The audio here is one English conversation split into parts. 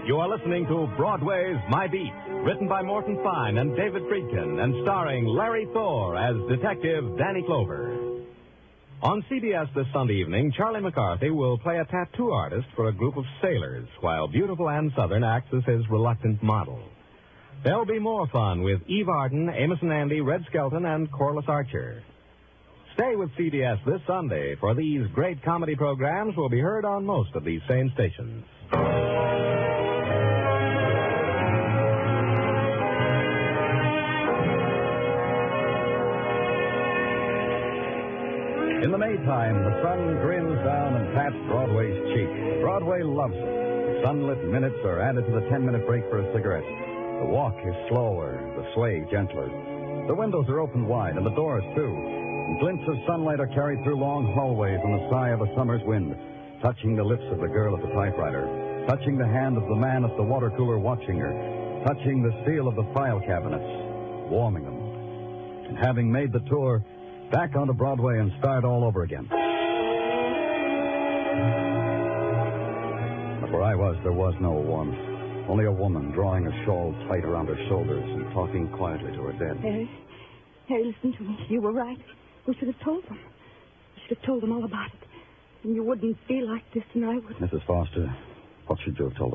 You are listening to Broadway's My Beat, written by Morton Fine and David Friedkin, and starring Larry Thor as Detective Danny Clover. On CBS this Sunday evening, Charlie McCarthy will play a tattoo artist for a group of sailors, while beautiful Ann Southern acts as his reluctant model. There'll be more fun with Eve Arden, Amos and Andy, Red Skelton, and Corliss Archer. Stay with CBS this Sunday, for these great comedy programs will be heard on most of these same stations. In the Maytime, the sun grins down and pats Broadway's cheek. Broadway loves it. The sunlit minutes are added to the 10-minute break for a cigarette. The walk is slower, the sway gentler. The windows are opened wide, and the doors, too. And glints of sunlight are carried through long hallways in the sigh of a summer's wind, touching the lips of the girl at the typewriter, touching the hand of the man at the water cooler watching her, touching the steel of the file cabinets, warming them. And having made the tour, back onto Broadway and start all over again. But where I was, there was no warmth. Only a woman drawing a shawl tight around her shoulders and talking quietly to her dead. Harry, listen to me. You were right. We should have told them. We should have told them all about it. And you wouldn't feel like this, and I would. Mrs. Foster, what should you have told us?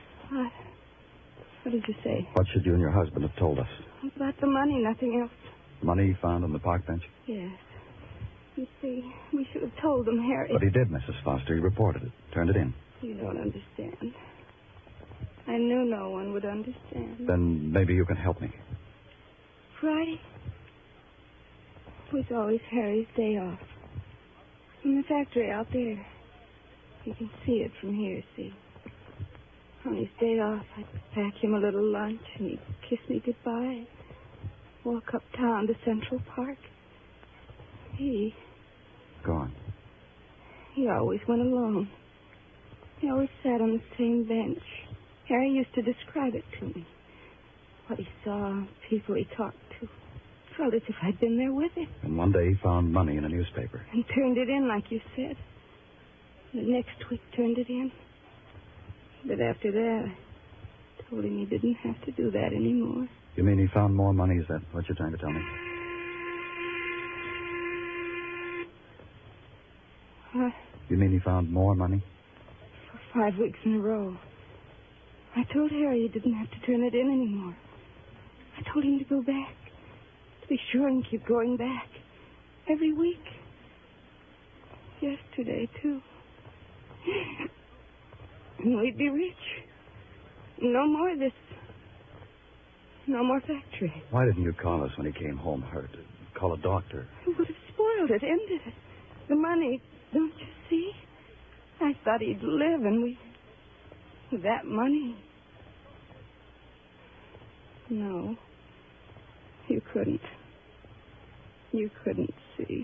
What did you say? What should you and your husband have told us? About the money, nothing else. Money found on the park bench? Yes. You see, we should have told them, Harry. But he did, Mrs. Foster. He reported it. Turned it in. You don't understand. I knew no one would understand. Then maybe you can help me. Friday was always Harry's day off. In the factory out there. You can see it from here, see. On his day off, I'd pack him a little lunch, and he'd kiss me goodbye. Walk uptown to Central Park. Go on. He always went alone. He always sat on the same bench. Harry used to describe it to me. What he saw, people he talked to. Felt as if I'd been there with him. And one day he found money in a newspaper. And turned it in, like you said. The next week turned it in. But after that, I told him he didn't have to do that anymore. You mean he found more money? Is that what you're trying to tell me? What? You mean he found more money? For 5 weeks in a row. I told Harry he didn't have to turn it in anymore. I told him to go back. To be sure and keep going back. Every week. Yesterday, too. And we'd be rich. No more of this. No more factory. Why didn't you call us when he came home hurt? Call a doctor. It would have spoiled it, ended it. The money, don't you see? I thought he'd live, and with that money. No. You couldn't. You couldn't see.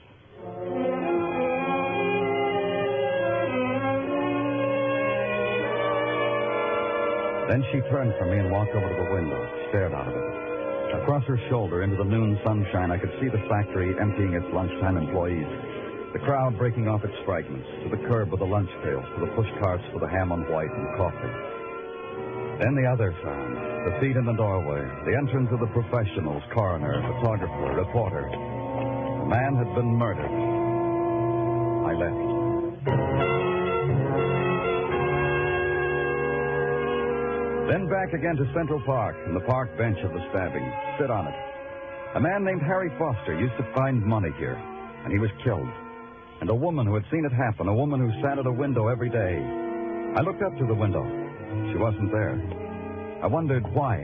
Then she turned from me and walked over to the window, stared out of it. Across her shoulder into the noon sunshine, I could see the factory emptying its lunchtime employees. The crowd breaking off its fragments, to the curb with the lunch pails, to the push carts for the ham on white and coffee. Then the other sound, the feet in the doorway, the entrance of the professionals, coroner, photographer, reporter. The man had been murdered. I left. Then back again to Central Park and the park bench of the stabbing. Sit on it. A man named Harry Foster used to find money here, and he was killed. And a woman who had seen it happen, a woman who sat at a window every day. I looked up to the window. She wasn't there. I wondered why.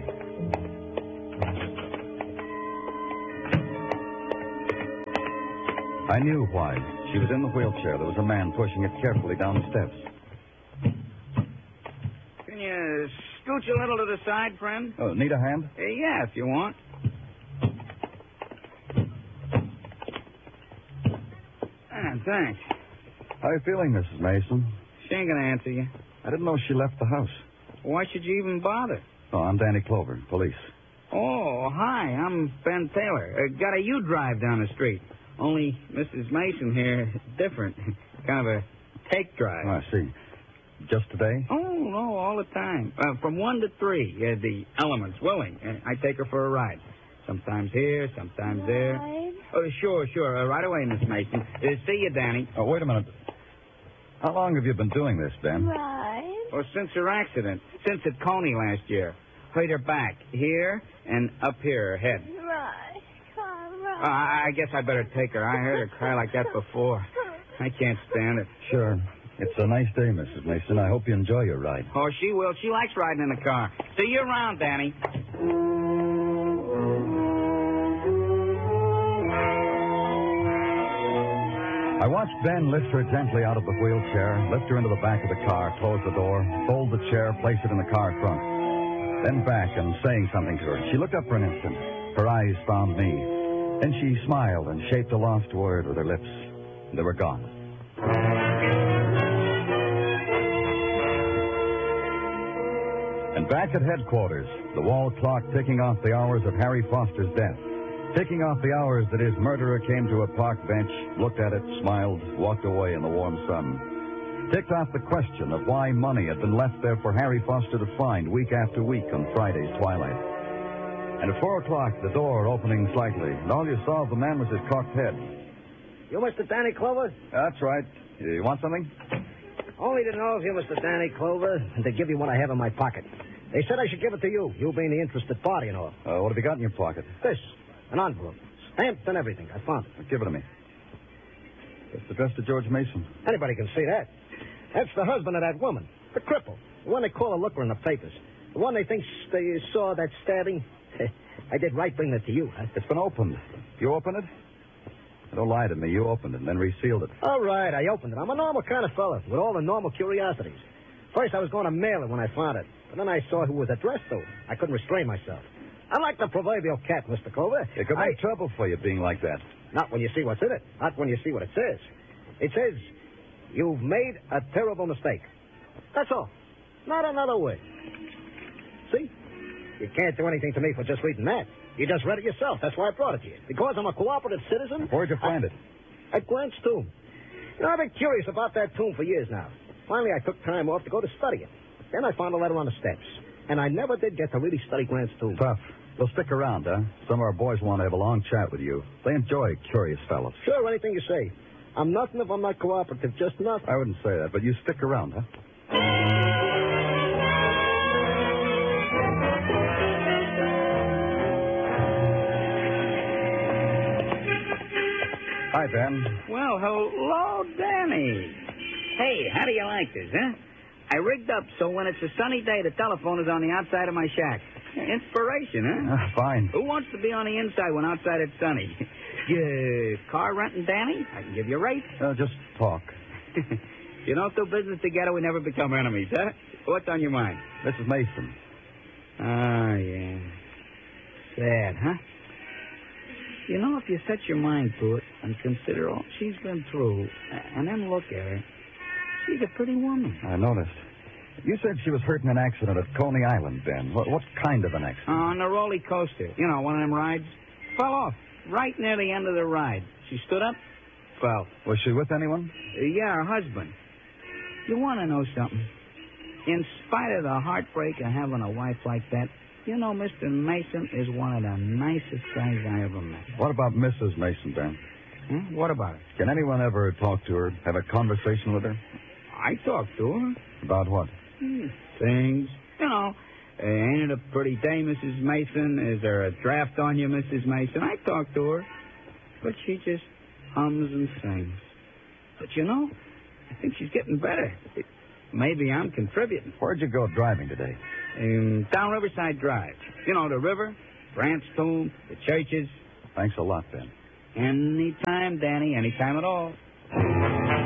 I knew why. She was in the wheelchair. There was a man pushing it carefully down the steps. Can you scooch a little to the side, friend? Oh, need a hand? Yeah, if you want. Thanks. How are you feeling, Mrs. Mason? She ain't gonna answer you. I didn't know she left the house. Why should you even bother? Oh, I'm Danny Clover, police. Oh, hi, I'm Ben Taylor. Got a U-drive down the street. Only Mrs. Mason here is different. Kind of a take drive. Oh, I see. Just today? Oh, no, all the time. From 1 to 3, the elements willing. I take her for a ride. Sometimes here, sometimes there. Ride? Oh, sure. Right away, Miss Mason. See you, Danny. Oh, wait a minute. How long have you been doing this, Ben? Ride? Oh, since her accident. Since at Coney last year. Hurt her back. Here and up here, her head. Ride. Come, ride. I guess I better take her. I heard her cry like that before. I can't stand it. Sure. It's a nice day, Mrs. Mason. I hope you enjoy your ride. Oh, she will. She likes riding in the car. See you around, Danny. I watched Ben lift her gently out of the wheelchair, lift her into the back of the car, close the door, fold the chair, place it in the car trunk. Then back and saying something to her. She looked up for an instant. Her eyes found me. Then she smiled and shaped a lost word with her lips. They were gone. And back at headquarters, the wall clock ticking off the hours of Harry Foster's death. Ticking off the hours that his murderer came to a park bench, looked at it, smiled, walked away in the warm sun. Ticked off the question of why money had been left there for Harry Foster to find week after week on Friday's twilight. And at 4 o'clock, the door opening slightly, and all you saw of the man was his cocked head. You Mr. Danny Clover? That's right. You want something? Only to know if you're Mr. Danny Clover and to give you what I have in my pocket. They said I should give it to you, you being the interested party and all. What have you got in your pocket? This, an envelope, stamped and everything. I found it. Give it to me. It's addressed to George Mason. Anybody can see that. That's the husband of that woman, the cripple, the one they call a looker in the papers. The one they think they saw that stabbing. I did right bringing it to you, huh? It's been opened. You opened it? Don't lie to me. You opened it and then resealed it. All right, I opened it. I'm a normal kind of fella with all the normal curiosities. First, I was going to mail it when I found it. But then I saw who was addressed to. I couldn't restrain myself. I'm like the proverbial cat, Mr. Clover. It could be trouble for you being like that. Not when you see what's in it. Not when you see what it says. It says, you've made a terrible mistake. That's all. Not another word. See? You can't do anything to me for just reading that. You just read it yourself. That's why I brought it to you. Because I'm a cooperative citizen. Where'd you find it? At Grant's tomb. You know, I've been curious about that tomb for years now. Finally, I took time off to go to study it. Then I found a letter on the steps. And I never did get to really study Grant's tomb. Tough. Well, stick around, huh? Some of our boys want to have a long chat with you. They enjoy curious fellows. Sure, anything you say. I'm nothing if I'm not cooperative. Just nothing. I wouldn't say that, but you stick around, huh? Hi, Ben. Well, hello, Danny. Hey, how do you like this, huh? I rigged up so when it's a sunny day, the telephone is on the outside of my shack. Inspiration, huh? Fine. Who wants to be on the inside when outside it's sunny? Car renting, Danny? I can give you a rate. Just talk. You don't do business together, we never become enemies, huh? What's on your mind? Mrs. Mason. Oh, yeah. Sad, huh? You know, if you set your mind to it and consider all she's been through, and then look at her, she's a pretty woman. I noticed. You said she was hurt in an accident at Coney Island, Ben. What kind of an accident? On the roller coaster. You know, one of them rides. Fell off right near the end of the ride. She stood up, fell. Was she with anyone? Yeah, her husband. You want to know something? In spite of the heartbreak of having a wife like that, you know, Mr. Mason is one of the nicest guys I ever met. What about Mrs. Mason, Ben? What about her? Can anyone ever talk to her, have a conversation with her? I talked to her. About what? Things. You know, ain't it a pretty day, Mrs. Mason? Is there a draft on you, Mrs. Mason? I talked to her. But she just hums and sings. But you know, I think she's getting better. Maybe I'm contributing. Where'd you go driving today? Down Riverside Drive. You know, the river, Grant's tomb, the churches. Thanks a lot, Ben. Anytime, Danny, anytime at all.